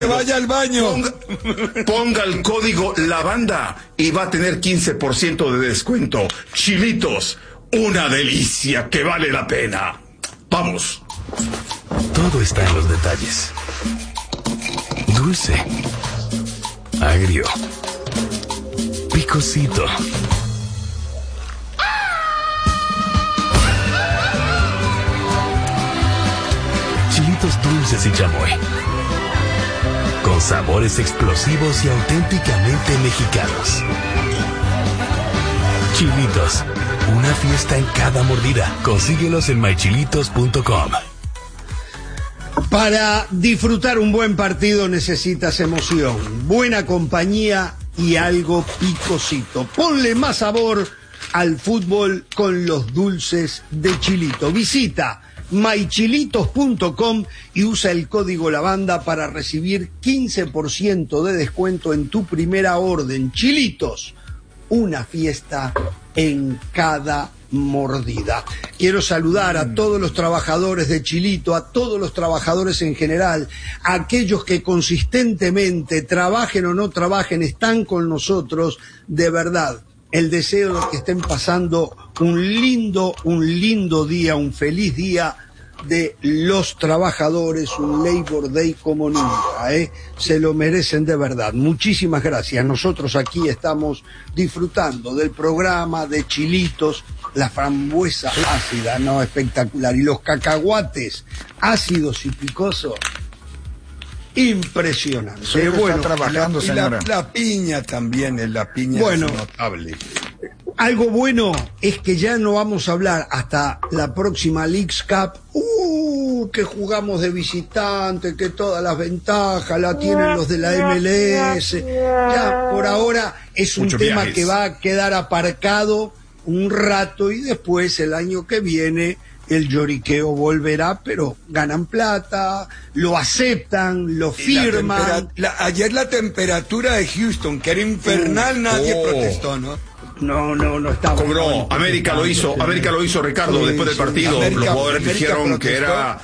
vaya al baño. Ponga el código LAVANDA y va a tener 15% de descuento. Chilitos, una delicia que vale la pena. Vamos. Todo está en los detalles. Dulce, agrio, picosito. Chilitos dulces y chamoy, con sabores explosivos y auténticamente mexicanos. Chilitos, una fiesta en cada mordida. Consíguelos en mychilitos.com. Para disfrutar un buen partido necesitas emoción, buena compañía y algo picosito. Ponle más sabor al fútbol con los dulces de Chilito. Visita mychilitos.com y usa el código LAVANDA para recibir 15% de descuento en tu primera orden. Chilitos, una fiesta en cada mordida. Quiero saludar a todos los trabajadores de Chilito, a todos los trabajadores en general, a aquellos que consistentemente, trabajen o no trabajen, están con nosotros. De verdad, el deseo de que estén pasando un lindo día, un feliz día de los trabajadores, un Labor Day como nunca, se lo merecen de verdad. Muchísimas gracias. Nosotros aquí estamos disfrutando del programa de Chilitos, la frambuesa ácida, no, espectacular, y los cacahuates ácidos y picosos, impresionante. Bueno, está trabajando, la piña también, la piña bueno, es notable. Algo bueno es que ya no vamos a hablar hasta la próxima Leagues Cup. Que jugamos de visitante, que todas las ventajas la tienen los de la MLS. Ya por ahora es un tema que va a quedar aparcado un rato y después el año que viene el lloriqueo volverá, pero ganan plata, lo aceptan, lo firman. Ayer la temperatura de Houston, que era infernal, nadie protestó, ¿no? No estaba. Cobró. América lo hizo, Ricardo, sí, después del partido. Los jugadores dijeron que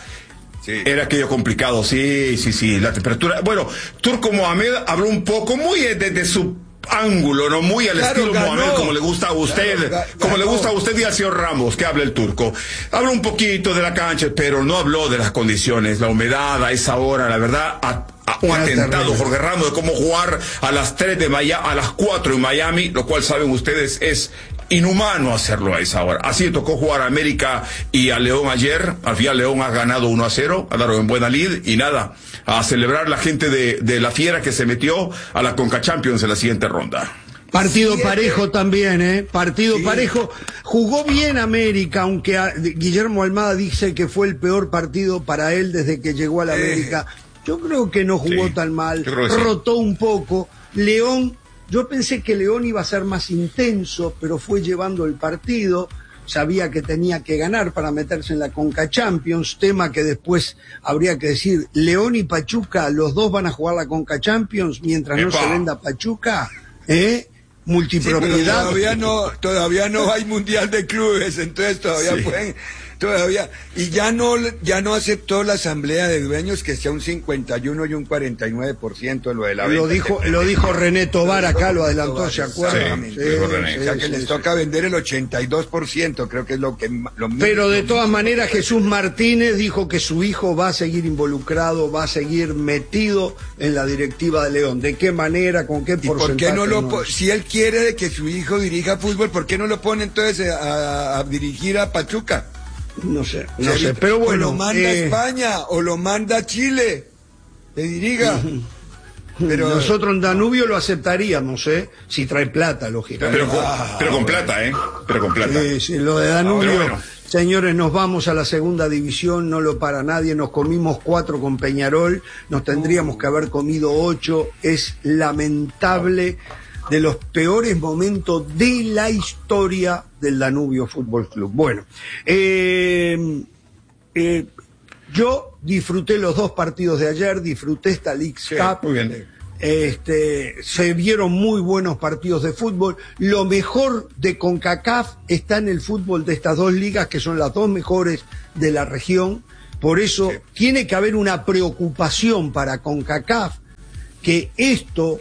era aquello complicado. Sí, la temperatura. Bueno, Turco Mohamed habló un poco muy desde su ángulo, no muy al estilo Mohamed, como le gusta a usted, le gusta a usted y al señor Ramos, que habla el turco. Habló un poquito de la cancha, pero no habló de las condiciones, la humedad a esa hora, la verdad, un atentado, Jorge Ramos, de cómo jugar a las 3 de Miami, a las 4 en Miami, lo cual saben ustedes es inhumano hacerlo a esa hora. Así tocó jugar a América y a León ayer. Al final León ha ganado 1-0, ha dado en buena lead y nada, a celebrar la gente de la Fiera que se metió a la Conca Champions en la siguiente ronda. Partido parejo también, partido parejo. Jugó bien América, aunque Guillermo Almada dice que fue el peor partido para él desde que llegó a la América. Yo creo que no jugó tan mal, rotó un poco. León, yo pensé que León iba a ser más intenso, pero fue llevando el partido. Sabía que tenía que ganar para meterse en la Conca Champions, tema que después habría que decir, León y Pachuca, los dos van a jugar la Conca Champions mientras no se venda Pachuca, multipropiedad. Sí, todavía no hay mundial de clubes, entonces todavía y ya no aceptó la asamblea de dueños que sea un 51 y un 49% lo de la venta. Lo dijo René Tobar acá, lo adelantó, ¿se acuerdan? Sí, o sea que les toca vender el 82%, creo que es lo Pero de todas maneras Jesús Martínez dijo que su hijo va a seguir involucrado, va a seguir metido en la directiva de León. ¿De qué manera, con qué porcentaje? ¿Por qué si él quiere que su hijo dirija fútbol, ¿por qué no lo pone entonces a dirigir a Pachuca? No sé, pero bueno. O lo manda a España, o lo manda a Chile, que diriga. Pero nosotros en Danubio lo aceptaríamos, si trae plata, lógicamente. Pero con plata, Pero con plata. Sí, lo de Danubio, señores, nos vamos a la segunda división, no lo para nadie, nos comimos 4 con Peñarol, nos tendríamos que haber comido 8, es lamentable, de los peores momentos de la historia del Danubio Fútbol Club. Bueno, yo disfruté los 2 partidos de ayer, disfruté esta Leagues Cup. Muy bien. Se vieron muy buenos partidos de fútbol. Lo mejor de CONCACAF está en el fútbol de estas 2 ligas, que son las 2 mejores de la región. Por eso tiene que haber una preocupación para CONCACAF que esto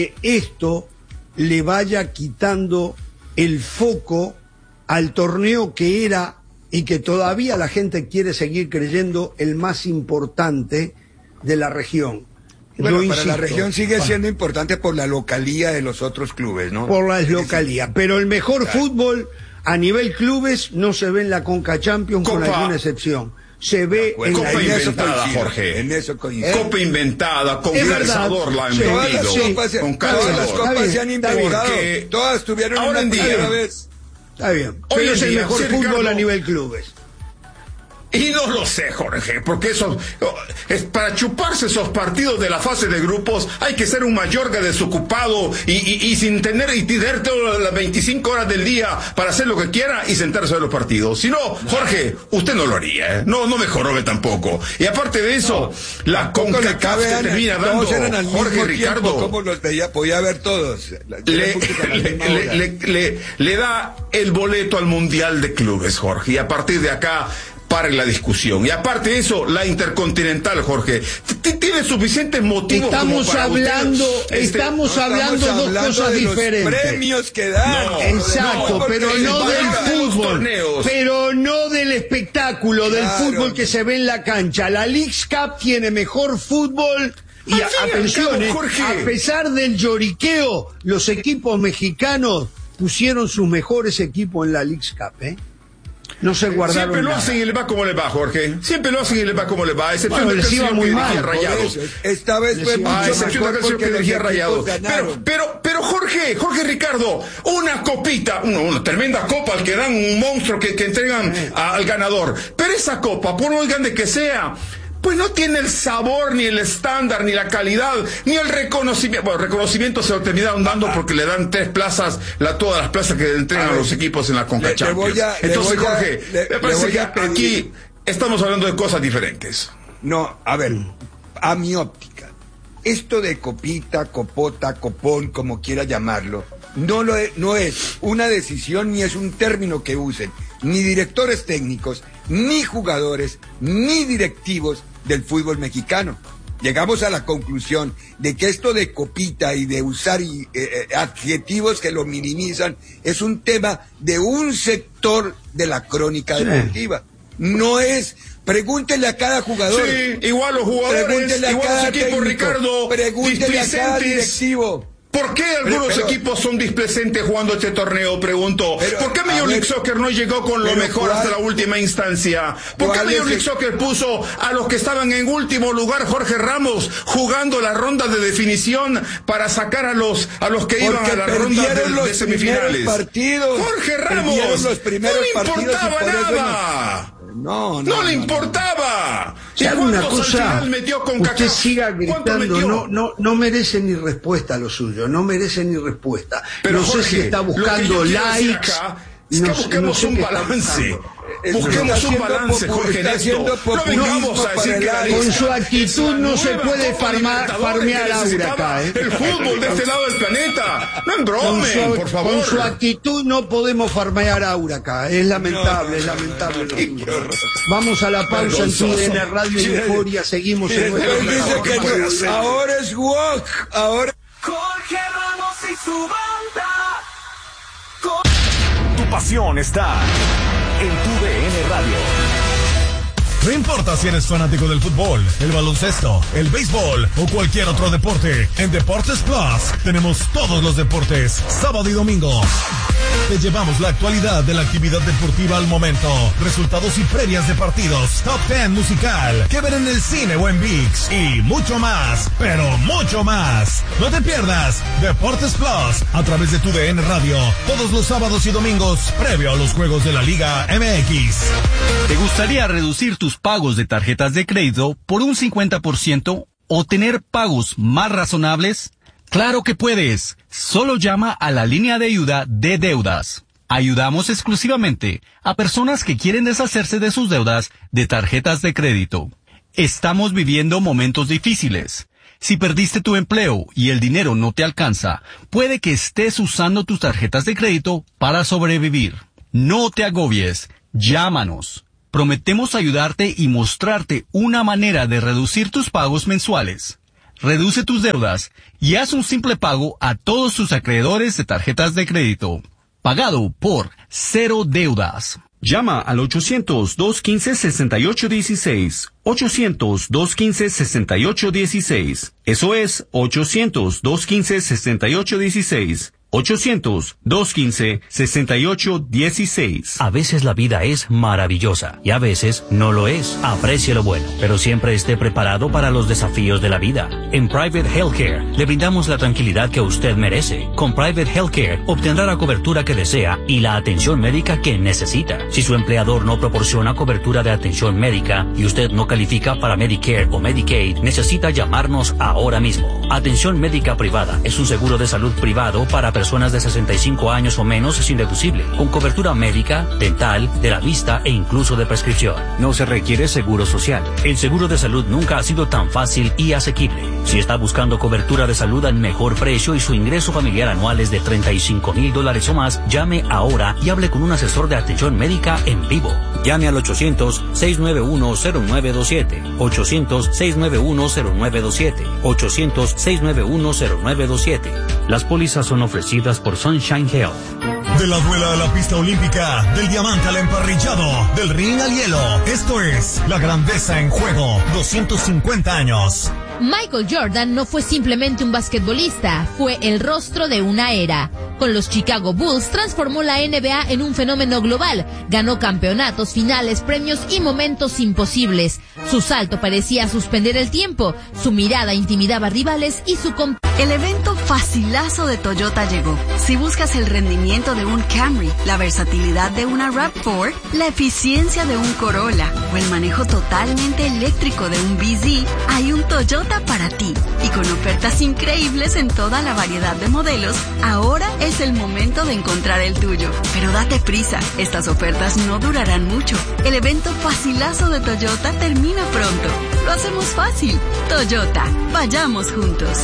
le vaya quitando el foco al torneo que era y que todavía la gente quiere seguir creyendo el más importante de la región. Bueno, para la región sigue siendo importante por la localía de los otros clubes, ¿no? Por la localía, pero el mejor fútbol a nivel clubes no se ve en la Conca Champions con alguna excepción. Se ve en Copa la inventada, Jorge. En eso coincido. Copa inventada, con calzador la han vendido. Con todas las copas se han inventado. Todas tuvieron ahora una en día, primera vez. Está bien. Hoy es el mejor fútbol a nivel clubes. Y no lo sé, Jorge, porque eso es para chuparse esos partidos de la fase de grupos. Hay que ser un Mayorga desocupado y sin tener todas las 25 horas del día para hacer lo que quiera y sentarse a ver los partidos. Si no, Jorge, usted no lo haría, ¿eh? No me jorobe tampoco. Y aparte de eso, la CONCACAF te termina dando, Jorge, Ricardo, ¿cómo los veía? Podía ver todos. Le da el boleto al Mundial de Clubes, Jorge, y a partir de acá para la discusión. Y aparte de eso, la Intercontinental, Jorge, tiene suficientes motivos. Estamos hablando dos cosas diferentes. Los premios que dan. Exacto, pero no del fútbol. Pero no del espectáculo, del fútbol que se ve en la cancha. La Leagues Cup tiene mejor fútbol. Y atención, a pesar del lloriqueo, los equipos mexicanos pusieron sus mejores equipos en la Leagues Cup, No se guardaron Siempre lo nada. hacen y les va como les va, Jorge. Siempre lo hacen y les va como les va. Excepción de les iba muy mal. Rayados. Esta vez fue mucho mejor porque los Rayados. ganaron. Pero Jorge Ricardo, una copita, una tremenda copa al que dan un monstruo que entregan al ganador. Pero esa copa, por muy grande que sea, pues no tiene el sabor, ni el estándar, ni la calidad, ni el reconocimiento. Bueno, reconocimiento se lo terminaron dando porque le dan 3 plazas, todas las plazas que entregan a los equipos en la Conca Champions. Entonces, Jorge, me parece que aquí estamos hablando de cosas diferentes. No, a ver, a mi óptica, esto de copita, copota, copón, como quiera llamarlo, no es una decisión ni es un término que usen ni directores técnicos, ni jugadores, ni directivos del fútbol mexicano. Llegamos a la conclusión de que esto de copita y de usar adjetivos que lo minimizan es un tema de un sector de la crónica deportiva. No es... Pregúntele a cada jugador. Sí, igual los jugadores, pregúntele a cada equipo, técnico, Ricardo, pregúntele a cada directivo. ¿Por qué algunos equipos son displecentes jugando este torneo? Pregunto. ¿Por qué Major League Soccer no llegó con lo mejor hasta la última instancia? ¿Por qué Major League Soccer puso a los que estaban en último lugar, Jorge Ramos, jugando la ronda de definición para sacar a los que iban a la ronda de semifinales? Jorge Ramos, no le importaba nada. No le importaba. Si alguna cosa, usted siga gritando, no merece ni respuesta lo suyo, no merece ni respuesta. Pero no Jorge, sé si está buscando likes. Es que busquemos un balance. Busquemos un balance, Jorge, en esto. No vengamos a decir que con su actitud no se puede farmear aura acá. El fútbol de este lado del planeta. No embromen, por favor. Con su actitud no podemos farmear aura acá. Es lamentable, es lamentable. Vamos a la pausa en TUDN Radio Euforia. Seguimos en nuestro ahora es walk. Ahora. Jorge Ramos y su banda. Tu pasión está en TUDN Radio. No importa si eres fanático del fútbol, el baloncesto, el béisbol o cualquier otro deporte, en Deportes Plus tenemos todos los deportes, sábado y domingo. Te llevamos la actualidad de la actividad deportiva al momento, resultados y previas de partidos, top 10 musical, que ver en el cine o en ViX y mucho más, pero mucho más. No te pierdas Deportes Plus a través de TUDN Radio, todos los sábados y domingos, previo a los juegos de la Liga MX. ¿Te gustaría reducir tus pagos de tarjetas de crédito por un 50% o tener pagos más razonables? ¡Claro que puedes! Solo llama a la línea de ayuda de deudas. Ayudamos exclusivamente a personas que quieren deshacerse de sus deudas de tarjetas de crédito. Estamos viviendo momentos difíciles. Si perdiste tu empleo y el dinero no te alcanza, puede que estés usando tus tarjetas de crédito para sobrevivir. No te agobies. Llámanos. Prometemos ayudarte y mostrarte una manera de reducir tus pagos mensuales. reduce tus deudas y haz un simple pago a todos tus acreedores de tarjetas de crédito. Pagado por Cero Deudas. Llama al 800-215-6816. 800-215-6816. Eso es 800-215-6816. 800-215-6816. A veces la vida es maravillosa y a veces no lo es. Aprecie lo bueno, pero siempre esté preparado para los desafíos de la vida. En Private Healthcare le brindamos la tranquilidad que usted merece. Con Private Healthcare obtendrá la cobertura que desea y la atención médica que necesita. Si su empleador no proporciona cobertura de atención médica y usted no califica para Medicare o Medicaid, necesita llamarnos ahora mismo. Atención médica privada es un seguro de salud privado para personas de 65 años o menos sin deducible, con cobertura médica, dental, de la vista e incluso de prescripción. No se requiere seguro social. El seguro de salud nunca ha sido tan fácil y asequible. Si está buscando cobertura de salud al mejor precio y su ingreso familiar anual es de $35,000 o más, llame ahora y hable con un asesor de atención médica en vivo. Llame al 800-691-0927. 800-691-0927. 800-691-0927. Las pólizas son ofrecidas por Sunshine Health. De la duela a la pista olímpica, del diamante al emparrillado, del ring al hielo. Esto es La Grandeza en Juego, 250 años. Michael Jordan no fue simplemente un basquetbolista, fue el rostro de una era. Con los Chicago Bulls transformó la NBA en un fenómeno global, ganó campeonatos, finales, premios y momentos imposibles. Su salto parecía suspender el tiempo, su mirada intimidaba rivales y su El evento facilazo de Toyota llegó. Si buscas el rendimiento de un Camry, la versatilidad de una RAV4, la eficiencia de un Corolla o el manejo totalmente eléctrico de un BZ, hay un Toyota para ti. Y con ofertas increíbles en toda la variedad de modelos, ahora es el momento de encontrar el tuyo. Pero date prisa, estas ofertas no durarán mucho. El evento facilazo de Toyota termina pronto. Lo hacemos fácil. Toyota, vayamos juntos.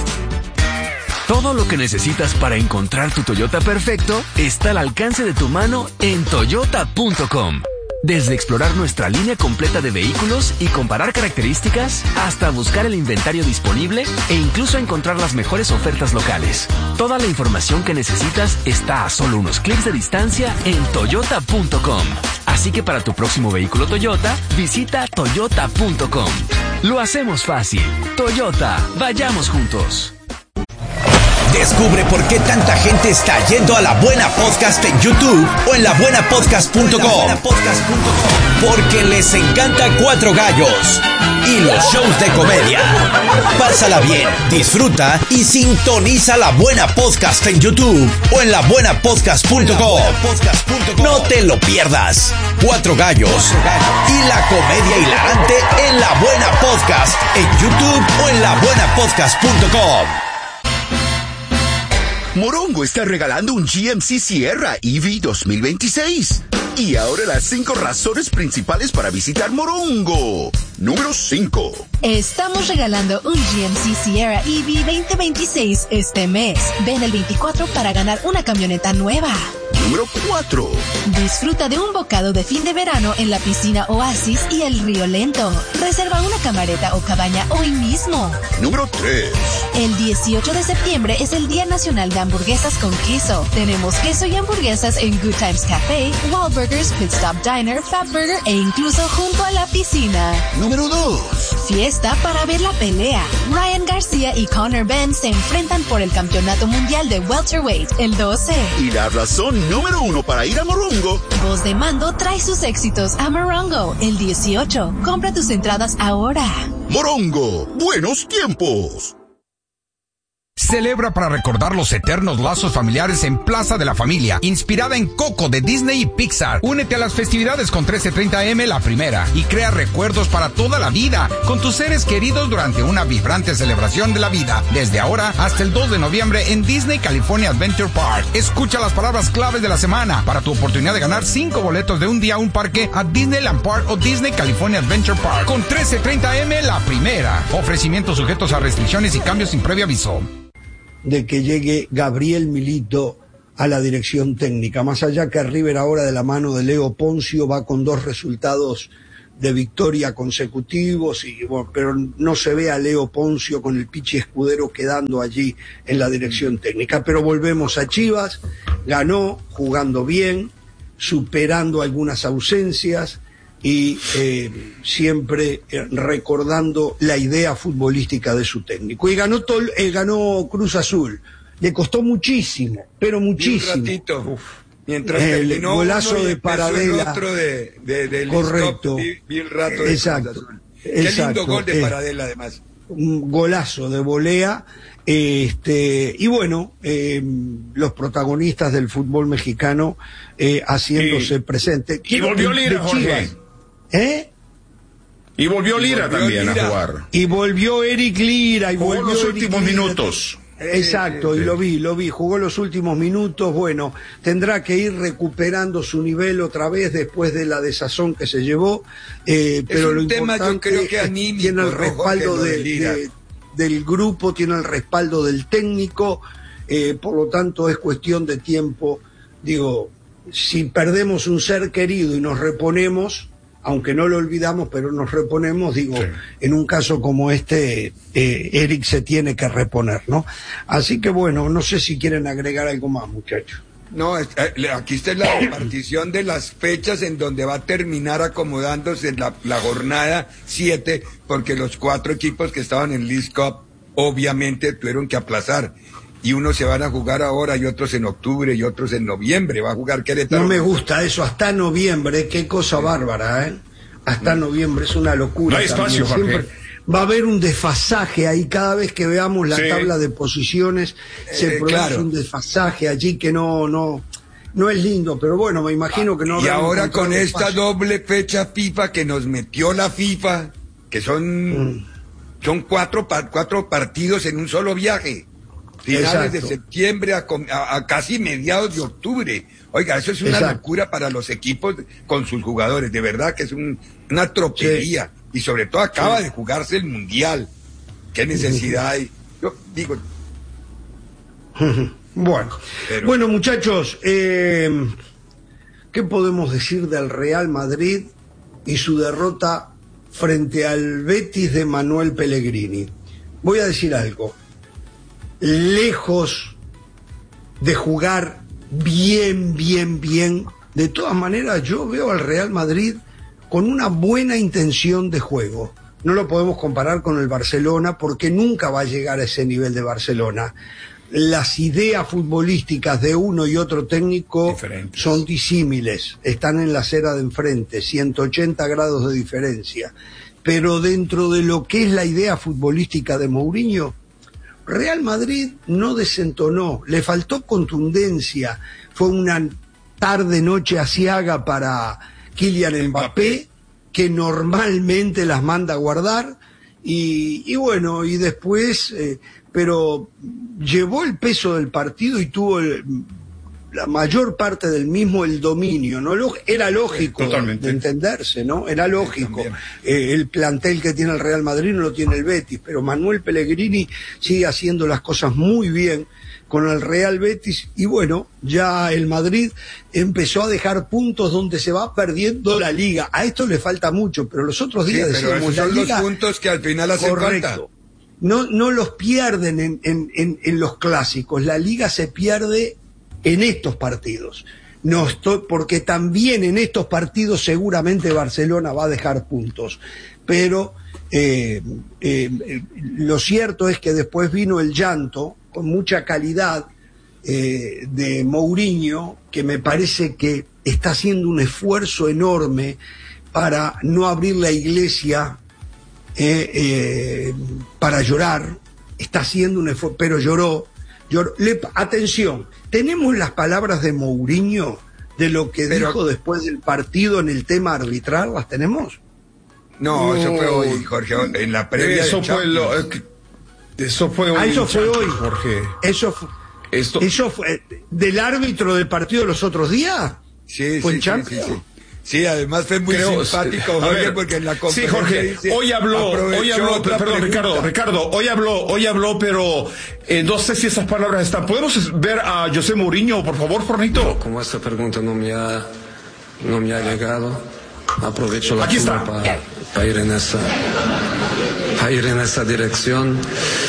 Todo lo que necesitas para encontrar tu Toyota perfecto está al alcance de tu mano en toyota.com. Desde explorar nuestra línea completa de vehículos y comparar características, hasta buscar el inventario disponible e incluso encontrar las mejores ofertas locales. Toda la información que necesitas está a solo unos clics de distancia en toyota.com. Así que para tu próximo vehículo Toyota, visita toyota.com. Lo hacemos fácil. Toyota, vayamos juntos. Descubre por qué tanta gente está yendo a La Buena Podcast en YouTube o en labuenapodcast.com. Porque les encanta Cuatro Gallos y los shows de comedia. Pásala bien, disfruta y sintoniza La Buena Podcast en YouTube o en labuenapodcast.com. No te lo pierdas. Cuatro Gallos y la comedia hilarante en La Buena Podcast en YouTube o en labuenapodcast.com. Morongo está regalando un GMC Sierra EV 2026. Y ahora las 5 razones principales para visitar Morongo. Número 5. Estamos regalando un GMC Sierra EV 2026 este mes. Ven el 24 para ganar una camioneta nueva. Número 4. Disfruta de un bocado de fin de verano en la piscina Oasis y el Río Lento. Reserva una camareta o cabaña hoy mismo. Número 3. El 18 de septiembre es el Día Nacional de Hamburguesas con Queso. Tenemos queso y hamburguesas en Good Times Café, Wahlburgers, Pit Stop Diner, Fatburger e incluso junto a la piscina. Número 2. Fiesta para ver la pelea. Ryan García y Conor Benn se enfrentan por el Campeonato Mundial de Welterweight el 12. Y la razón número 1 para ir a Morongo. Voz de Mando trae sus éxitos a Morongo el 18. Compra tus entradas ahora. Morongo, buenos tiempos. Celebra para recordar los eternos lazos familiares en Plaza de la Familia, inspirada en Coco de Disney y Pixar. Únete a las festividades con 1330 AM La Primera y crea recuerdos para toda la vida con tus seres queridos durante una vibrante celebración de la vida. Desde ahora hasta el 2 de noviembre en Disney California Adventure Park. Escucha las palabras claves de la semana para tu oportunidad de ganar 5 boletos de un día a un parque a Disneyland Park o Disney California Adventure Park con 1330 AM La Primera. Ofrecimientos sujetos a restricciones y cambios sin previo aviso. De que llegue Gabriel Milito a la dirección técnica. Más allá que River ahora de la mano de Leo Poncio va con 2 resultados de victoria consecutivos, pero no se ve a Leo Poncio con el Pichi Escudero quedando allí en la dirección técnica. Pero volvemos a Chivas, ganó jugando bien, superando algunas ausencias y siempre recordando la idea futbolística de su técnico. Y ganó Cruz Azul. Le costó muchísimo, pero muchísimo. Un ratito. Mientras el golazo de Paradela. El otro de correcto. Vi el rato de exacto. Qué lindo gol de Paradela, además. Un golazo de volea. Y bueno, los protagonistas del fútbol mexicano haciéndose presente. Y volvió Lira, Jorge. Y volvió Lira también a jugar. Y volvió Eric Lira. Y jugó volvió los últimos minutos. Exacto, y lo vi, jugó los últimos minutos. Bueno, tendrá que ir recuperando su nivel otra vez después de la desazón que se llevó, pero lo importante yo creo que anímico, tiene el respaldo del grupo, tiene el respaldo del técnico, por lo tanto es cuestión de tiempo. Digo, si perdemos un ser querido y nos reponemos, aunque no lo olvidamos, pero nos reponemos, en un caso como este, Eric se tiene que reponer, ¿no? Así que bueno, no sé si quieren agregar algo más, muchachos. No, aquí está la repartición de las fechas en donde va a terminar acomodándose la jornada 7, porque los 4 equipos que estaban en League Cup obviamente tuvieron que aplazar. Y unos se van a jugar ahora y otros en octubre y otros en noviembre. Va a jugar Querétaro. No me gusta eso, hasta noviembre, qué cosa bárbara, ¿eh? Hasta noviembre es una locura. No hay espacio, Jorge. Va a haber un desfasaje ahí, cada vez que veamos la tabla de posiciones, se produce un desfasaje allí que no es lindo, pero bueno, me imagino que no. Y ahora con esta doble fecha FIFA que nos metió la FIFA, que son 4 partidos en un solo viaje. Finales de septiembre a casi mediados de octubre. Oiga, eso es una locura para los equipos con sus jugadores. De verdad que es una tropelía. Y sobre todo acaba de jugarse el Mundial. ¿Qué necesidad hay? Yo digo... Bueno, muchachos, ¿qué podemos decir del Real Madrid y su derrota frente al Betis de Manuel Pellegrini? Voy a decir algo. Lejos de jugar bien, de todas maneras yo veo al Real Madrid con una buena intención de juego. No lo podemos comparar con el Barcelona porque nunca va a llegar a ese nivel de Barcelona. Las ideas futbolísticas de uno y otro técnico son disímiles, están en la acera de enfrente, 180 grados de diferencia. Pero dentro de lo que es la idea futbolística de Mourinho, Real Madrid no desentonó, le faltó contundencia, fue una tarde-noche aciaga para Kylian Mbappé, que normalmente las manda a guardar, y bueno, y después, pero llevó el peso del partido y tuvo la mayor parte del mismo el dominio, ¿no? Era lógico de entenderse, ¿no? Era lógico. El plantel que tiene el Real Madrid no lo tiene el Betis, pero Manuel Pellegrini sigue haciendo las cosas muy bien con el Real Betis y bueno, ya el Madrid empezó a dejar puntos donde se va perdiendo la liga. A esto le falta mucho, pero los otros días decíamos son los puntos que al final hacen falta. No los pierden en los clásicos, la liga se pierde en estos partidos. Porque también en estos partidos seguramente Barcelona va a dejar puntos, pero lo cierto es que después vino el llanto con mucha calidad de Mourinho, que me parece que está haciendo un esfuerzo enorme para no abrir la iglesia para llorar. Está haciendo un esfuerzo, pero lloró. Atención, tenemos las palabras de Mourinho de lo que dijo después del partido en el tema arbitral, ¿las tenemos? No, eso fue hoy, Jorge, en la previa. Eso fue hoy, Jorge. Eso fue del árbitro del partido de los otros días. Sí, sí, sí, además fue muy simpático, Jorge, porque en la conferencia... Sí, Jorge, hoy habló, perdón, Ricardo, hoy habló, pero no sé si esas palabras están. ¿Podemos ver a José Mourinho, por favor, Fornito? Como esta pregunta no me ha llegado, aprovecho la curva para ir en esa dirección.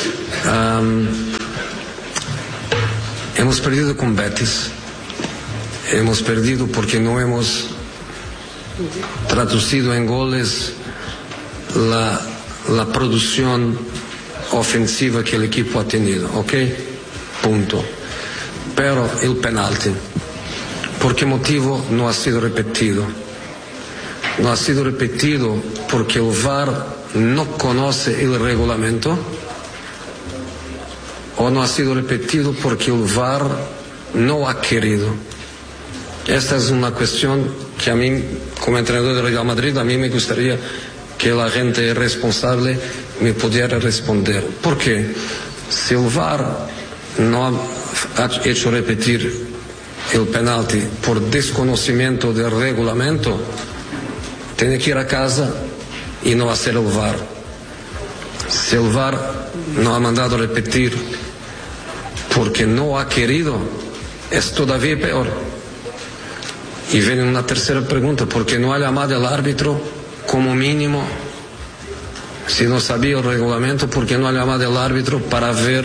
Hemos perdido con Betis. Hemos perdido porque no hemos traducido en goles la producción ofensiva que el equipo ha tenido, ¿ok? Punto. Pero el penalti, ¿por qué motivo no ha sido repetido? No ha sido repetido porque el VAR no conoce el reglamento, o no ha sido repetido porque el VAR no ha querido. Esta es una cuestión que a mí, como entrenador del Real Madrid, a mí me gustaría que la gente responsable me pudiera responder. ¿Por qué? Si el VAR no ha hecho repetir el penalti por desconocimiento del reglamento, tiene que ir a casa y no hacer el VAR. Si el VAR no ha mandado repetir porque no ha querido, es todavía peor. Y viene una tercera pregunta: ¿por qué no ha llamado al árbitro como mínimo? Si no sabía el reglamento, ¿por qué no ha llamado al árbitro para ver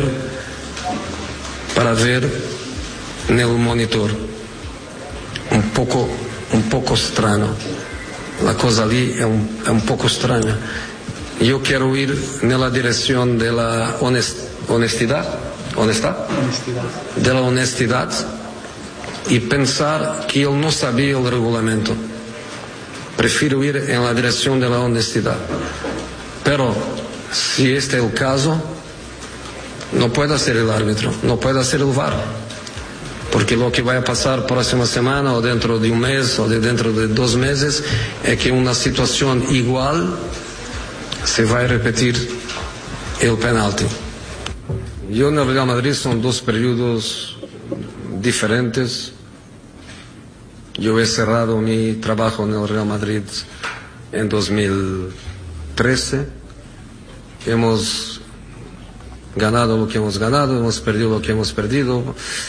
en el monitor? Un poco extraño. La cosa allí es un poco extraña. Yo quiero ir en la dirección de la honestidad, de la honestidad, y pensar que él no sabía el reglamento. Prefiero ir en la dirección de la honestidad. Pero si este es el caso, no puede ser el árbitro, no puede ser el VAR, porque lo que va a pasar próxima semana o dentro de un mes o dentro de 2 meses es que una situación igual se va a repetir el penalti. Yo en el Real Madrid son 2 periodos diferentes. Yo he cerrado mi trabajo en el Real Madrid en 2013. Hemos ganado lo que hemos ganado, hemos perdido lo que hemos perdido,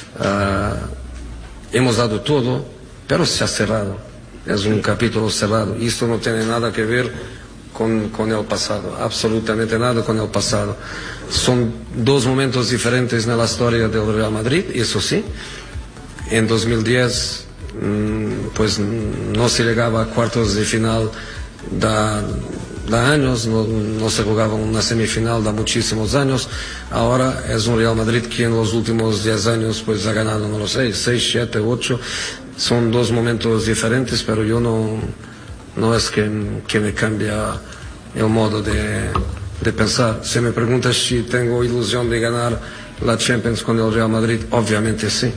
hemos dado todo, pero se ha cerrado. Es un capítulo cerrado. Y esto no tiene nada que ver con el pasado, absolutamente nada con el pasado. Son 2 momentos diferentes en la historia del Real Madrid, eso sí. En 2010 pues no se llegaba a cuartos de final da años, no se jugaba una semifinal da muchísimos años. Ahora es un Real Madrid que en los últimos 10 años pues ha ganado, no lo sé, 6, 7, 8. Son 2 momentos diferentes, pero yo no es que me cambia el modo de pensar. Si me preguntas si tengo ilusión de ganar la Champions con el Real Madrid, obviamente sí,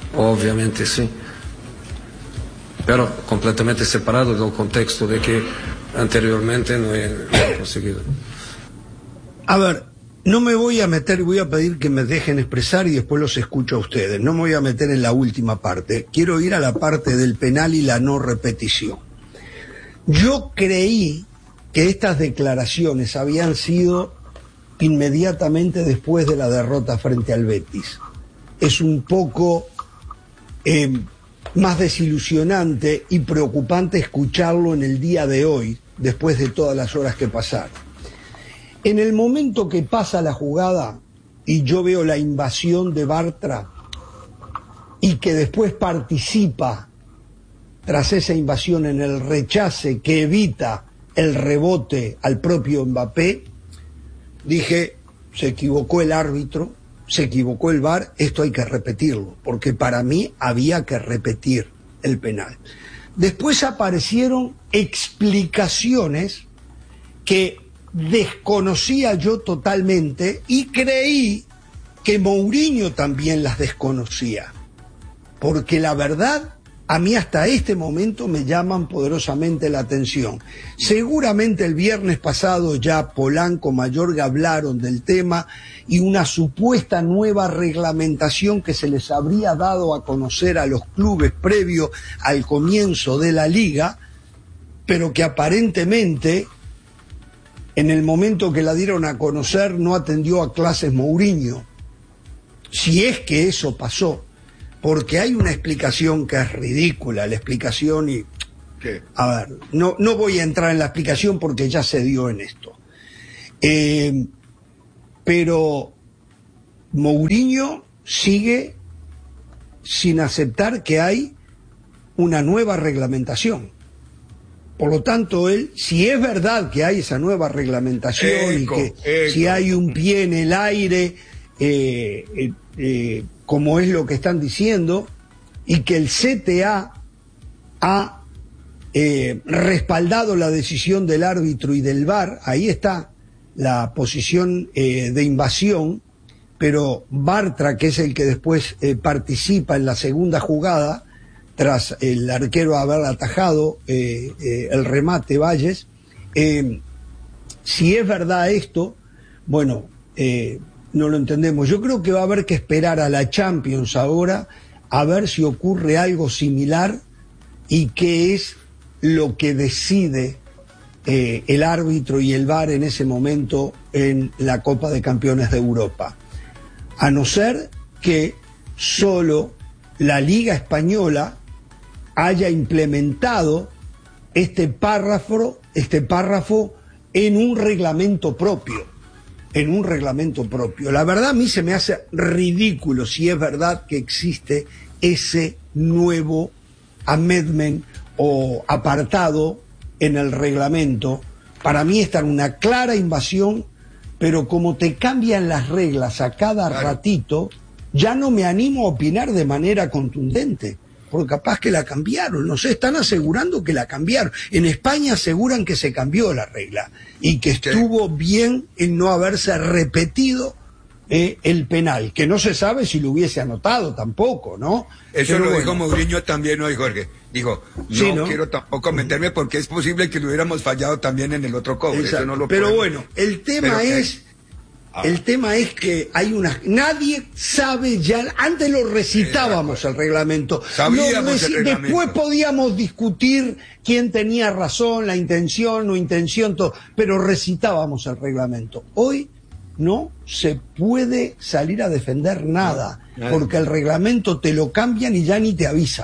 pero completamente separado del contexto de que anteriormente no he conseguido. A ver, no me voy a meter, voy a pedir que me dejen expresar y después los escucho a ustedes. No me voy a meter en la última parte. Quiero ir a la parte del penal y la no repetición. Yo creí que estas declaraciones habían sido inmediatamente después de la derrota frente al Betis. Es un poco más desilusionante y preocupante escucharlo en el día de hoy, después de todas las horas que pasaron. En el momento que pasa la jugada y yo veo la invasión de Bartra y que después participa tras esa invasión en el rechace que evita el rebote al propio Mbappé, dije, se equivocó el árbitro, se equivocó el VAR, esto hay que repetirlo, porque para mí había que repetir el penal. Después aparecieron explicaciones que desconocía yo totalmente y creí que Mourinho también las desconocía, porque la verdad, a mí hasta este momento me llaman poderosamente la atención. Seguramente el viernes pasado ya Polanco, Mayorga hablaron del tema y una supuesta nueva reglamentación que se les habría dado a conocer a los clubes previo al comienzo de la liga, pero que aparentemente en el momento que la dieron a conocer no atendió a clases Mourinho. Si es que eso pasó. Porque hay una explicación que es ridícula, la explicación, y ¿Qué? A ver, no voy a entrar en la explicación porque ya se dio en esto. Pero Mourinho sigue sin aceptar que hay una nueva reglamentación. Por lo tanto, él, si es verdad que hay esa nueva reglamentación y que si hay un pie en el aire, como es lo que están diciendo, y que el CTA ha respaldado la decisión del árbitro y del VAR, ahí está la posición de invasión, pero Bartra, que es el que después participa en la segunda jugada, tras el arquero haber atajado el remate Valles, si es verdad esto, bueno, no lo entendemos. Yo creo que va a haber que esperar a la Champions ahora a ver si ocurre algo similar y qué es lo que decide el árbitro y el VAR en ese momento en la Copa de Campeones de Europa. A no ser que solo la Liga Española haya implementado este párrafo en un reglamento propio. La verdad a mí se me hace ridículo si es verdad que existe ese nuevo amendment o apartado en el reglamento. Para mí está en una clara invasión, pero como te cambian las reglas a cada ratito, ya no me animo a opinar de manera contundente, porque capaz que la cambiaron, no sé, están asegurando que la cambiaron. En España aseguran que se cambió la regla y que estuvo bien en no haberse repetido el penal, que no se sabe si lo hubiese anotado tampoco, ¿no? Eso pero lo dijo Mourinho también hoy, Jorge. Dijo, no quiero tampoco meterme porque es posible que lo hubiéramos fallado también en el otro cobre. Eso no lo pero bueno, el tema es... El tema es que hay nadie sabe ya, antes lo recitábamos el reglamento, después podíamos discutir quién tenía razón, la intención, no intención, todo, pero recitábamos el reglamento. Hoy no se puede salir a defender nada, porque el reglamento te lo cambian y ya ni te avisan,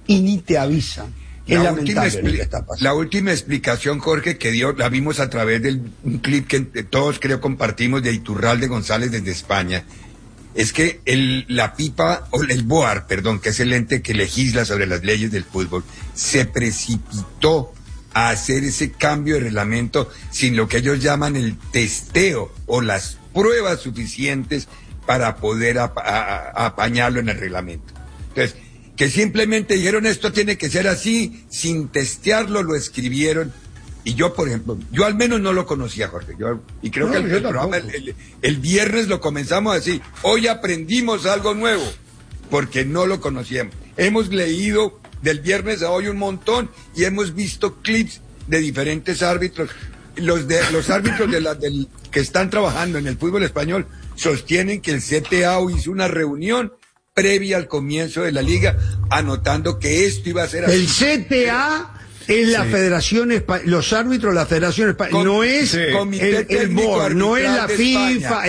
Es lamentable lo que está pasando. La última explicación, Jorge, que dio, la vimos a través de un clip que todos creo compartimos de Iturralde González desde España, es que la pipa, o el BOAR, perdón, que es el ente que legisla sobre las leyes del fútbol, se precipitó a hacer ese cambio de reglamento sin lo que ellos llaman el testeo o las pruebas suficientes para poder apañarlo en el reglamento. Entonces, que simplemente dijeron esto tiene que ser así, sin testearlo lo escribieron, y yo, por ejemplo, yo al menos no lo conocía, Jorge, y creo que el programa el viernes lo comenzamos así, hoy aprendimos algo nuevo, porque no lo conocíamos, hemos leído del viernes a hoy un montón, y hemos visto clips de diferentes árbitros, los árbitros que están trabajando en el fútbol español sostienen que el CTA hizo una reunión previa al comienzo de la liga, anotando que esto iba a ser así. El CTA es la Federación Española, los árbitros de la Federación Española, no es el board, no es la FIFA,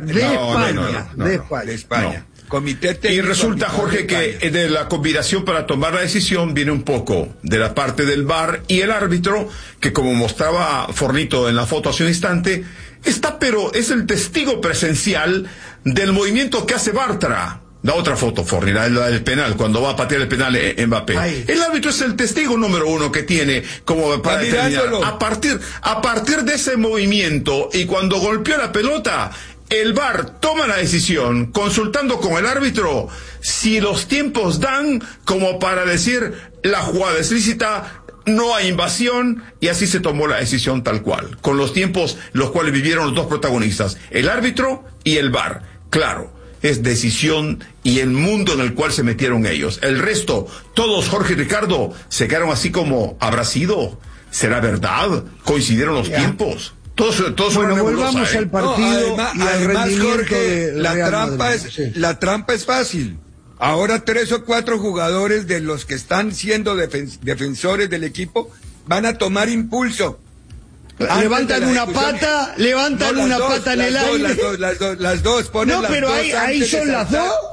de España. Comité técnico. Y resulta, Jorge, que de la combinación para tomar la decisión viene un poco de la parte del VAR y el árbitro, que como mostraba Fornito en la foto hace un instante, pero es el testigo presencial del movimiento que hace Bartra. La otra foto, Forni, la del penal, cuando va a patear el penal Mbappé. Ay. El árbitro es el testigo número uno que tiene como para determinar. A partir de ese movimiento y cuando golpeó la pelota, el VAR toma la decisión, consultando con el árbitro, si los tiempos dan como para decir la jugada es lícita, no hay invasión, y así se tomó la decisión tal cual, con los tiempos los cuales vivieron los dos protagonistas, el árbitro y el VAR. Claro, es decisión y el mundo en el cual se metieron ellos. El resto, todos, Jorge y Ricardo, se quedaron así como, ¿habrá sido? ¿Será verdad? ¿Coincidieron los tiempos? Todos bueno, volvamos al partido y al rendimiento, Jorge, la trampa es fácil. Ahora 3 o 4 jugadores de los que están siendo defensores del equipo van a tomar impulso. Levantan una pata en el aire. Las dos, ponen no, las pero dos ahí son las dos.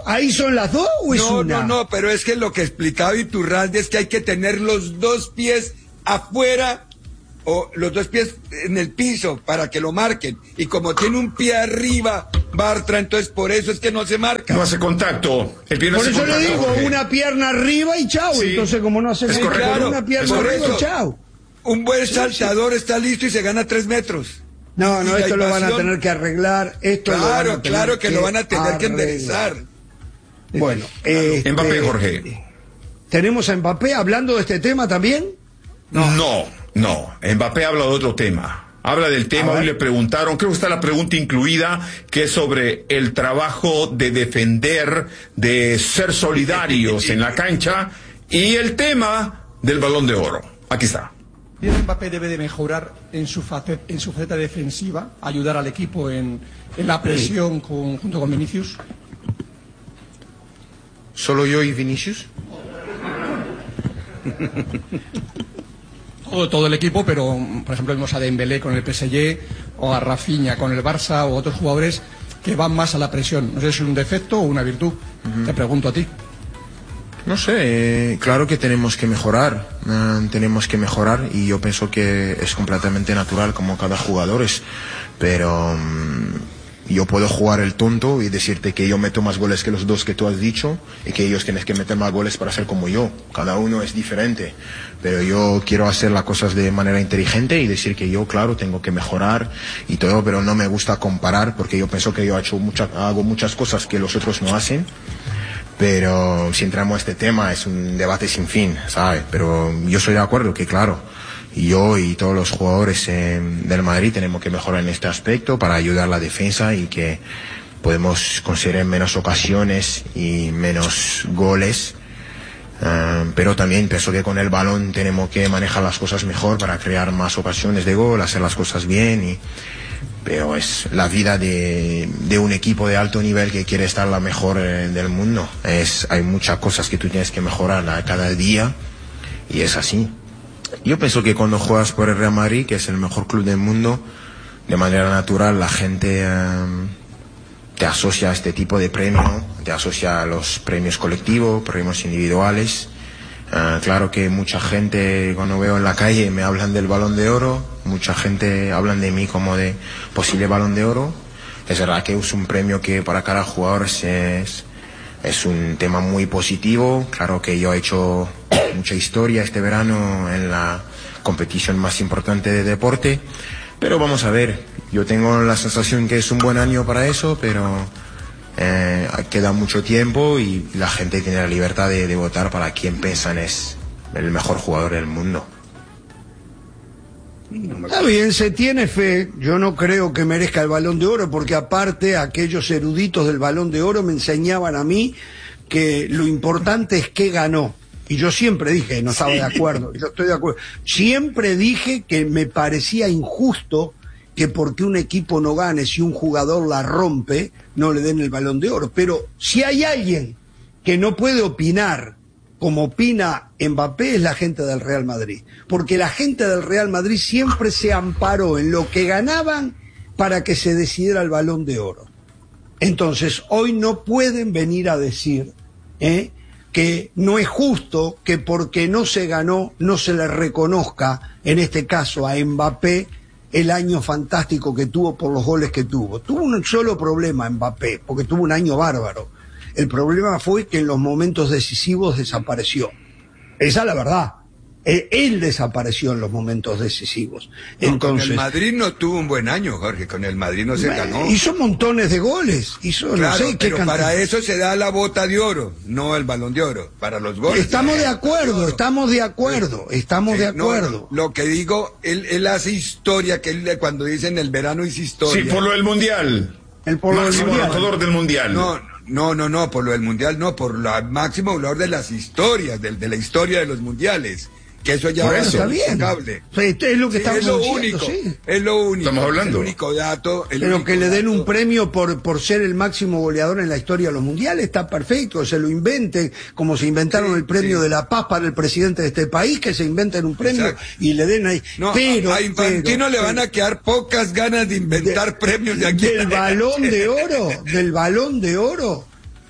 ¿Ahí son las dos o es una? No, pero es que lo que explicaba Iturralde es que hay que tener los 2 pies afuera o los 2 pies en el piso para que lo marquen. Y como tiene un pie arriba, Bartra, entonces por eso es que no se marca. No hace contacto. El pie no por hace eso contacto, le digo, Jorge. una pierna arriba y chao. Sí. Entonces, como no hace contacto, claro, una pierna arriba y chao. Un buen saltador está listo y se gana 3 metros. No, esto lo van a tener que arreglar. Claro que lo van a tener que enderezar. Bueno, Mbappé, Jorge. ¿Tenemos a Mbappé hablando de este tema también? No. Mbappé habla de otro tema. Habla del tema, hoy le preguntaron, creo que está la pregunta incluida, que es sobre el trabajo de defender, de ser solidarios en la cancha, y el tema del Balón de Oro. Aquí está. Mbappé debe de mejorar en su faceta defensiva, ayudar al equipo en la presión junto con Vinicius. ¿Solo yo y Vinicius? Todo el equipo, pero por ejemplo vimos a Dembélé con el PSG o a Rafinha con el Barça o otros jugadores que van más a la presión. No sé si es un defecto o una virtud. Te pregunto a ti. No sé, claro que tenemos que mejorar y yo pienso que es completamente natural como cada jugador es, pero yo puedo jugar el tonto y decirte que yo meto más goles que los 2 que tú has dicho y que ellos tienen que meter más goles para ser como yo. Cada uno es diferente, pero yo quiero hacer las cosas de manera inteligente y decir que yo, claro, tengo que mejorar y todo, pero no me gusta comparar porque yo pienso que yo hago muchas cosas que los otros no hacen. Pero si entramos a este tema es un debate sin fin, ¿sabes? Pero yo estoy de acuerdo que, claro, yo y todos los jugadores del Madrid tenemos que mejorar en este aspecto para ayudar a la defensa y que podemos conseguir menos ocasiones y menos goles. Pero también pienso que con el balón tenemos que manejar las cosas mejor para crear más ocasiones de gol, hacer las cosas bien pero es la vida de un equipo de alto nivel que quiere estar la mejor del mundo. Hay muchas cosas que tú tienes que mejorar cada día y es así. Yo pienso que cuando juegas por el Real Madrid, que es el mejor club del mundo, de manera natural la gente te asocia a este tipo de premio, te asocia a los premios colectivos, premios individuales. Claro que mucha gente cuando veo en la calle me hablan del Balón de Oro, mucha gente hablan de mí como de posible Balón de Oro. Es verdad que es un premio que para cada jugador es un tema muy positivo. Claro que yo he hecho mucha historia este verano en la competición más importante de deporte, pero vamos a ver, yo tengo la sensación que es un buen año para eso, pero queda mucho tiempo y la gente tiene la libertad de votar para quien piensan es el mejor jugador del mundo. Está bien, se tiene fe. Yo no creo que merezca el Balón de Oro, porque aparte aquellos eruditos del Balón de Oro me enseñaban a mí que lo importante es que ganó. Y yo siempre dije que no estaba de acuerdo. Yo estoy de acuerdo. Siempre dije que me parecía injusto que porque un equipo no gane, si un jugador la rompe, no le den el Balón de Oro. Pero si hay alguien que no puede opinar como opina Mbappé, es la gente del Real Madrid. Porque la gente del Real Madrid siempre se amparó en lo que ganaban para que se decidiera el Balón de Oro. Entonces, hoy no pueden venir a decir que no es justo que porque no se ganó, no se le reconozca, en este caso a Mbappé, el año fantástico que tuvo por los goles que tuvo. Tuvo un solo problema Mbappé, porque tuvo un año bárbaro. El problema fue que en los momentos decisivos desapareció. Esa es la verdad. Él desapareció en los momentos decisivos. Entonces, con el Madrid no tuvo un buen año, Jorge. Con el Madrid no se ganó. Hizo montones de goles. Claro, no sé qué pero para eso se da la bota de oro, no el Balón de Oro. Para los goles. Estamos de acuerdo. No, lo que digo, él hace historia, que él cuando dicen el verano hizo historia. Sí, por lo del Mundial. Máximo anotador del Mundial. No, por lo del Mundial no, por la máximo goleador de las historias, de la historia de los mundiales. Que eso ya está bien. Es lo que estamos diciendo, es lo único. Estamos hablando. El único dato. Pero que le den un premio por ser el máximo goleador en la historia de los mundiales está perfecto. Se lo inventen, como se inventaron el premio de la paz para el presidente de este país, que se inventen un premio y le den ahí. No, a Infantino le van a quedar pocas ganas de inventar premios de aquí. Del Balón de Oro,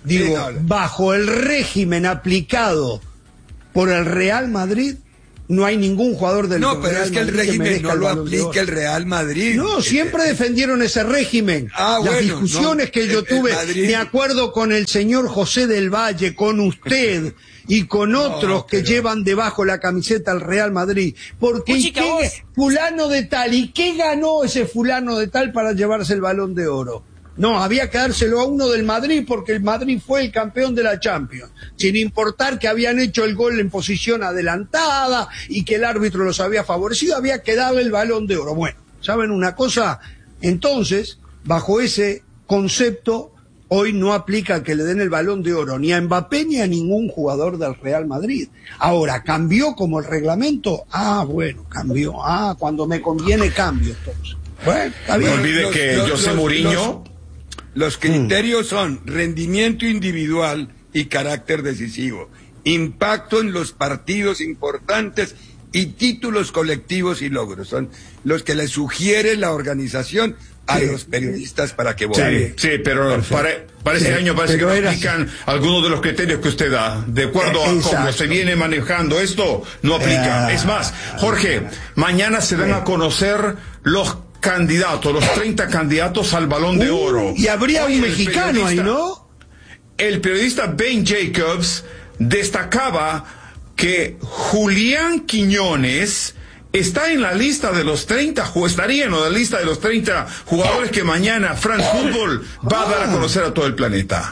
Digo, bajo el régimen aplicado por el Real Madrid, no hay ningún jugador del Real Madrid. No, pero es que el régimen no lo aplica el Real Madrid. No, siempre defendieron ese régimen. Las discusiones que yo tuve, me acuerdo con el señor José del Valle, con usted y con otros que llevan debajo la camiseta al Real Madrid. Porque fulano de tal, ¿y qué ganó ese fulano de tal para llevarse el Balón de Oro? No, había que dárselo a uno del Madrid porque el Madrid fue el campeón de la Champions, sin importar que habían hecho el gol en posición adelantada y que el árbitro los había favorecido, había que darle el Balón de Oro. Bueno, ¿saben una cosa? Entonces, bajo ese concepto, hoy no aplica que le den el Balón de Oro ni a Mbappé ni a ningún jugador del Real Madrid. Ahora, ¿cambió como el reglamento? Bueno, cambió. Cuando me conviene cambio, entonces. Bueno, está bien. No olvide que José Mourinho... Los criterios son rendimiento individual y carácter decisivo, impacto en los partidos importantes y títulos colectivos y logros. Son los que le sugiere la organización a los periodistas para que voten. Sí, pero para este año parece que no aplican algunos de los criterios que usted da. De acuerdo a cómo se viene manejando esto, no aplica. Es más, Jorge, mañana se dan a conocer los candidatos, los 30 candidatos al Balón de Oro. Y habría un mexicano ahí, ¿no? El periodista Ben Jacobs destacaba que Julián Quiñones está en la lista de los 30, estaría en la lista de los 30 jugadores que mañana France Football va a dar a conocer a todo el planeta.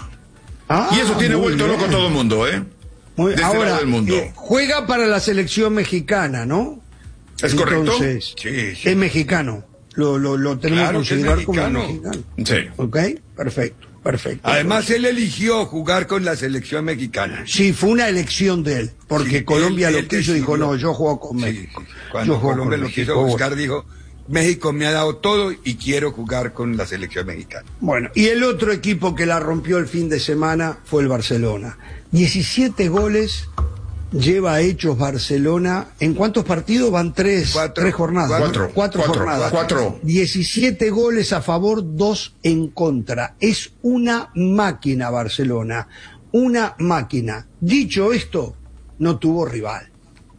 Y eso tiene vuelto loco a todo el mundo, ¿eh? De este lado del mundo. Juega para la selección mexicana, ¿no? ¿Es correcto? Entonces, es mexicano. Lo tenemos que considerar como mexicano. Sí. ¿Ok? Perfecto. Además, él eligió jugar con la selección mexicana. Sí, fue una elección de él, porque Colombia lo quiso y dijo, no, yo juego con México. Cuando Colombia lo quiso buscar, dijo, México me ha dado todo y quiero jugar con la selección mexicana. Bueno, y el otro equipo que la rompió el fin de semana fue el Barcelona. 17 goles lleva hechos Barcelona. ¿En cuántos partidos van? Tres jornadas. Cuatro jornadas. 17 goles a favor, 2 en contra. Es una máquina Barcelona. Una máquina. Dicho esto, no tuvo rival.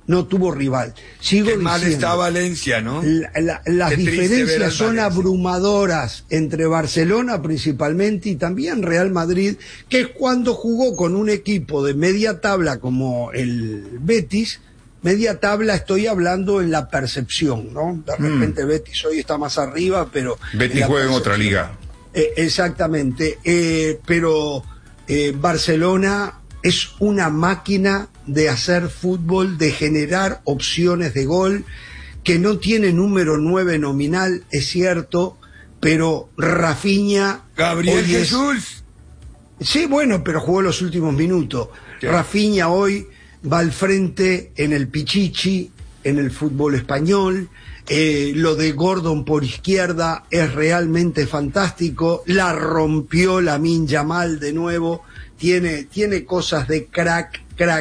Sigo diciendo. Mal está Valencia, ¿no? Las diferencias son abrumadoras entre Barcelona principalmente y también Real Madrid, que es cuando jugó con un equipo de media tabla como el Betis. Media tabla estoy hablando en la percepción, ¿no? De repente Betis hoy está más arriba, pero... Betis juega en otra liga. Exactamente. Pero Barcelona es una máquina de hacer fútbol, de generar opciones de gol, que no tiene número 9 nominal, es cierto, pero Rafinha... Gabriel Jesús. Sí, bueno, pero jugó los últimos minutos. ¿Qué? Rafinha hoy va al frente en el Pichichi, en el fútbol español. Lo de Gordon por izquierda es realmente fantástico. La rompió Lamine Yamal de nuevo. Tiene cosas de crack,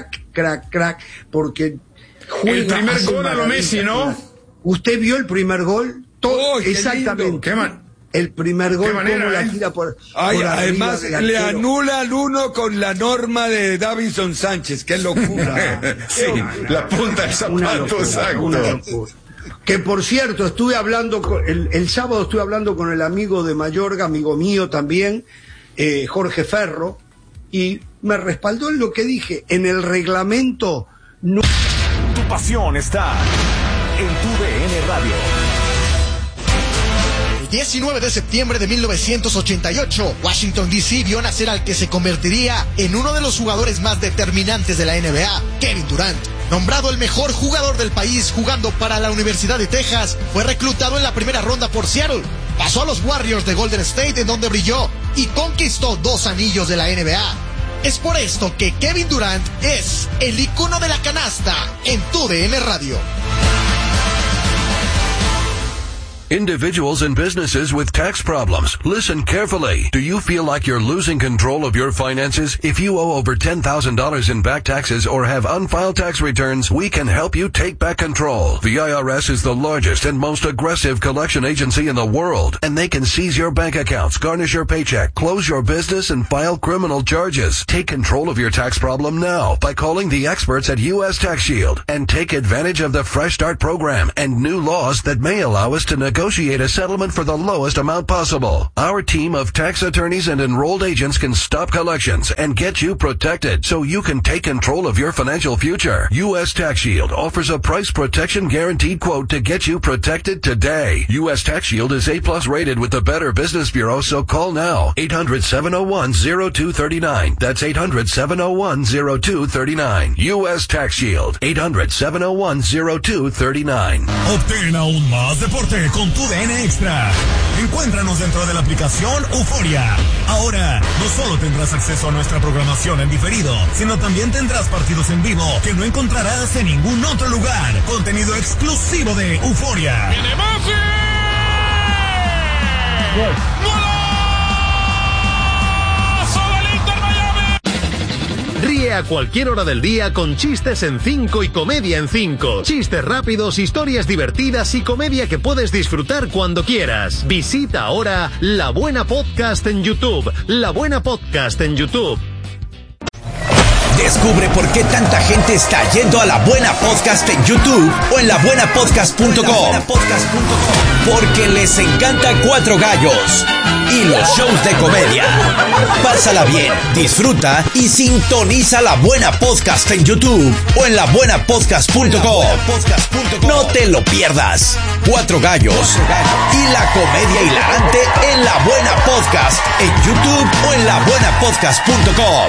porque juega. El primer gol a lo Messi, ¿no? ¿Usted vio el primer gol? Todo, exactamente. El primer gol, manera, la tira por además le anula al uno con la norma de Davinson Sánchez, qué locura. Sí, la punta del zapato, exacto. Que por cierto, estuve hablando el sábado estuve hablando con el amigo de Mayorga, amigo mío también, Jorge Ferro, y me respaldó en lo que dije. En el reglamento no... Tu pasión está en tu DN Radio. El 19 de septiembre de 1988, Washington D.C. vio nacer al que se convertiría en uno de los jugadores más determinantes de la NBA, Kevin Durant. Nombrado el mejor jugador del país jugando para la Universidad de Texas, fue reclutado en la primera ronda por Seattle. Pasó a los Warriors de Golden State, en donde brilló y conquistó 2 anillos de la NBA. Es por esto que Kevin Durant es el icono de la canasta en tu DN Radio. Individuals and businesses with tax problems. Listen carefully. Do you feel like you're losing control of your finances? If you owe over $10,000 in back taxes or have unfiled tax returns, we can help you take back control. The IRS is the largest and most aggressive collection agency in the world, and they can seize your bank accounts, garnish your paycheck, close your business, and file criminal charges. Take control of your tax problem now by calling the experts at U.S. Tax Shield and take advantage of the Fresh Start program and new laws that may allow us to negotiate a settlement for the lowest amount possible. Our team of tax attorneys and enrolled agents can stop collections and get you protected so you can take control of your financial future. U.S. Tax Shield offers a price protection guaranteed quote to get you protected today. U.S. Tax Shield is A+ rated with the Better Business Bureau, so call now. 800-701-0239. That's 800-701-0239. U.S. Tax Shield. 800-701-0239. Obtén aún más deporte con tu DN Extra. Encuéntranos dentro de la aplicación Euforia. Ahora, no solo tendrás acceso a nuestra programación en diferido, sino también tendrás partidos en vivo que no encontrarás en ningún otro lugar. Contenido exclusivo de Euforia. Ríe a cualquier hora del día con Chistes en 5 y Comedia en 5. Chistes rápidos, historias divertidas y comedia que puedes disfrutar cuando quieras. Visita ahora La Buena Podcast en YouTube. La Buena Podcast en YouTube. Descubre por qué tanta gente está yendo a La Buena Podcast en YouTube o en labuenapodcast.com. Porque les encanta Cuatro Gallos y los shows de comedia. Pásala bien, disfruta y sintoniza La Buena Podcast en YouTube o en labuenapodcast.com. No te lo pierdas. Cuatro Gallos y la comedia hilarante en La Buena Podcast en YouTube o en labuenapodcast.com.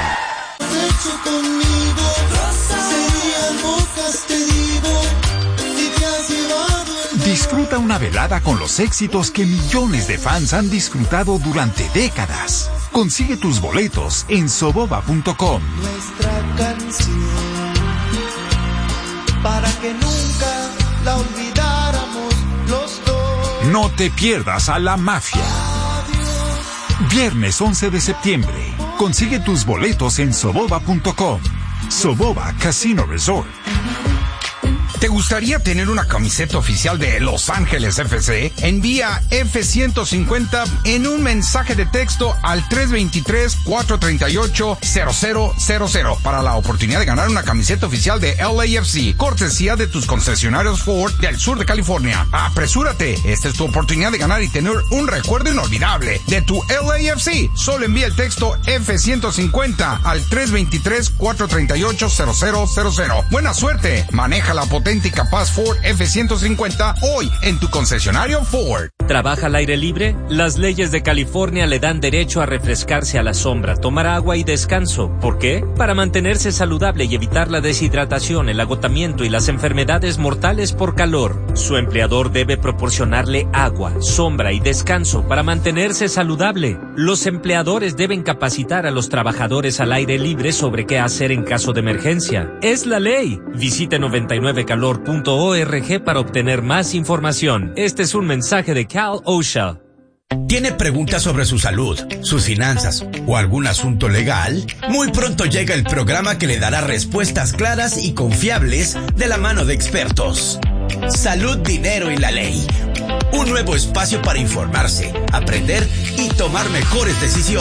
Disfruta una velada con los éxitos que millones de fans han disfrutado durante décadas. Consigue tus boletos en soboba.com. Nuestra canción, para que nunca la olvidáramos los dos. No te pierdas a La Mafia. Viernes 11 de septiembre. Consigue tus boletos en soboba.com. Soboba Casino Resort. ¿Te gustaría tener una camiseta oficial de Los Ángeles FC? Envía F-150 en un mensaje de texto al 323-438-0000 para la oportunidad de ganar una camiseta oficial de LAFC, cortesía de tus concesionarios Ford del sur de California. ¡Apresúrate! Esta es tu oportunidad de ganar y tener un recuerdo inolvidable de tu LAFC. Solo envía el texto F-150 al 323-438-0000. ¡Buena suerte! Maneja la potente y capaz Ford F-150 hoy en tu concesionario Ford. ¿Trabaja al aire libre? Las leyes de California le dan derecho a refrescarse a la sombra, tomar agua y descanso. ¿Por qué? Para mantenerse saludable y evitar la deshidratación, el agotamiento y las enfermedades mortales por calor. Su empleador debe proporcionarle agua, sombra y descanso para mantenerse saludable. Los empleadores deben capacitar a los trabajadores al aire libre sobre qué hacer en caso de emergencia. Es la ley. Visite 99calor.org para obtener más información. Este es un mensaje de Cal OSHA. ¿Tiene preguntas sobre su salud, sus finanzas o algún asunto legal? Muy pronto llega el programa que le dará respuestas claras y confiables de la mano de expertos. Salud, dinero y la ley. Un nuevo espacio para informarse, aprender y tomar mejores decisiones.